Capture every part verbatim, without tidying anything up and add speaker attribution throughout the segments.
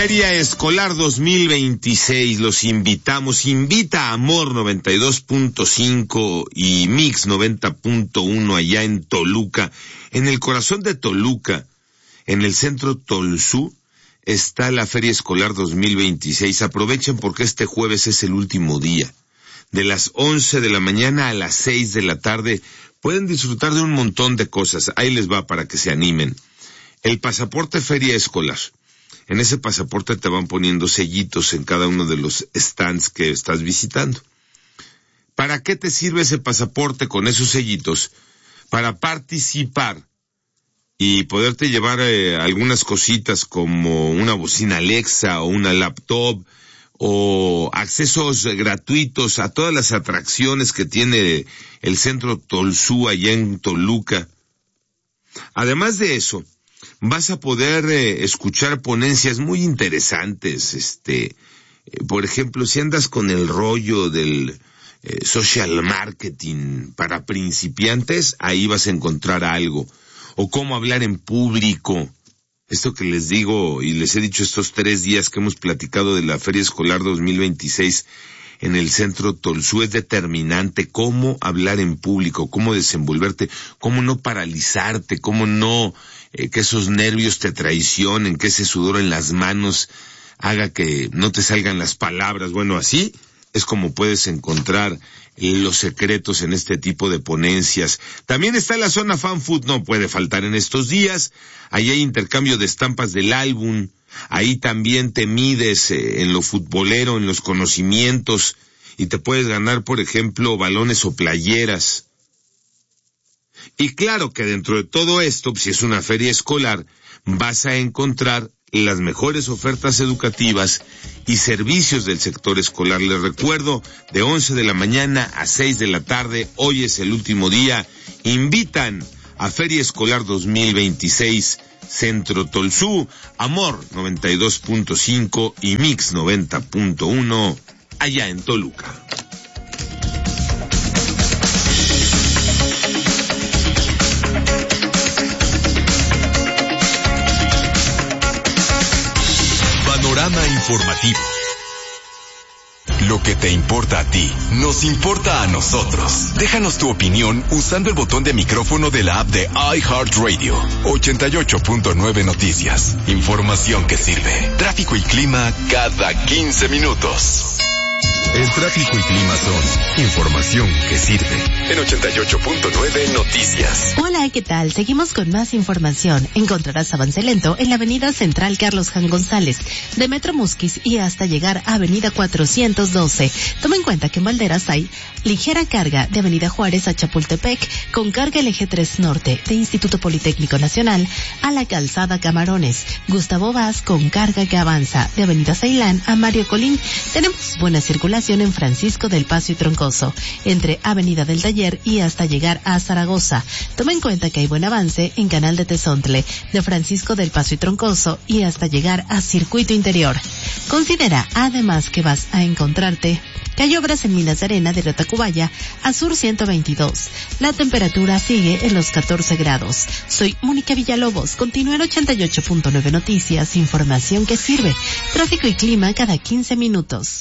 Speaker 1: Feria Escolar dos mil veintiséis, los invitamos, invita a Amor noventa y dos punto cinco y Mix noventa punto uno allá en Toluca, en el corazón de Toluca, en el centro Tolsú, está la Feria Escolar dos mil veintiséis. Aprovechen porque este jueves es el último día. De las once de la mañana a las seis de la tarde pueden disfrutar de un montón de cosas. Ahí les va para que se animen. El pasaporte Feria Escolar. En ese pasaporte te van poniendo sellitos en cada uno de los stands que estás visitando. ¿Para qué te sirve ese pasaporte con esos sellitos? Para participar y poderte llevar eh, algunas cositas como una bocina Alexa o una laptop o accesos gratuitos a todas las atracciones que tiene el centro Tolsú allá en Toluca. Además de eso, vas a poder eh, escuchar ponencias muy interesantes. Este, eh, por ejemplo, si andas con el rollo del eh, social marketing para principiantes, ahí vas a encontrar algo. O cómo hablar en público. Esto que les digo y les he dicho estos tres días que hemos platicado de la Feria Escolar dos mil veintiséis en el centro Tolsú es determinante. Cómo hablar en público, cómo desenvolverte, cómo no paralizarte, cómo no eh, que esos nervios te traicionen, que ese sudor en las manos haga que no te salgan las palabras. Bueno, así es como puedes encontrar los secretos en este tipo de ponencias. También está la zona Fan Food, no puede faltar en estos días. Ahí hay intercambio de estampas del álbum. Ahí también te mides eh, en lo futbolero, en los conocimientos, y te puedes ganar, por ejemplo, balones o playeras. Y claro que dentro de todo esto, si es una feria escolar, vas a encontrar las mejores ofertas educativas y servicios del sector escolar. Les recuerdo, de once de la mañana a seis de la tarde, hoy es el último día. Invitan a Feria Escolar dos mil veintiséis, Centro Tolsú, Amor noventa y dos punto cinco y Mix noventa punto uno, allá en Toluca.
Speaker 2: Panorama informativo. Lo que te importa a ti, nos importa a nosotros. Déjanos tu opinión usando el botón de micrófono de la app de iHeartRadio. ochenta y ocho punto nueve Noticias. Información que sirve. Tráfico y clima cada quince minutos. El tráfico y clima son información que sirve. En ochenta y ocho punto nueve Noticias.
Speaker 3: Hola, ¿qué tal? Seguimos con más información. Encontrarás avance lento en la avenida Central Carlos Jan González, de Metro Musquis y hasta llegar a avenida cuatrocientos doce. Toma en cuenta que en Valderas hay ligera carga de avenida Juárez a Chapultepec, con carga el eje tres Norte, de Instituto Politécnico Nacional a la calzada Camarones. Gustavo Vaz con carga que avanza de avenida Ceilán a Mario Colín. Tenemos buena circulación en Francisco del Paso y Troncoso, entre avenida del Taller y hasta llegar a Zaragoza. Toma en cuenta que hay buen avance en Canal de Tezontle, de Francisco del Paso y Troncoso y hasta llegar a Circuito Interior. Considera además que vas a encontrarte que hay obras en Minas de Arena de Tacubaya a Sur ciento veintidós. La temperatura sigue en los catorce grados. Soy Mónica Villalobos. Continúa en ochenta y ocho punto nueve Noticias, información que sirve. Tráfico y clima cada quince minutos.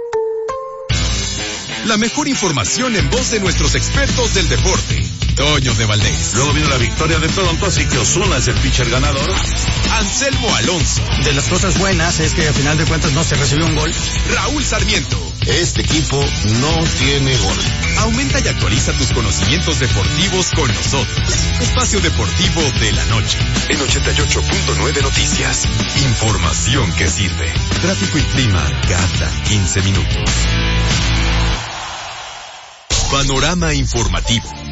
Speaker 2: La mejor información en voz de nuestros expertos del deporte. Toño de Valdés.
Speaker 4: Luego vino la victoria de Toronto, así que Ozuna es el pitcher ganador.
Speaker 2: Anselmo Alonso.
Speaker 5: De las cosas buenas es que al final de cuentas no se recibió un gol.
Speaker 2: Raúl Sarmiento.
Speaker 4: Este equipo no tiene gol.
Speaker 2: Aumenta y actualiza tus conocimientos deportivos con nosotros. Espacio Deportivo de la Noche. En ochenta y ocho punto nueve Noticias. Información que sirve. Tráfico y clima cada quince minutos. Panorama informativo.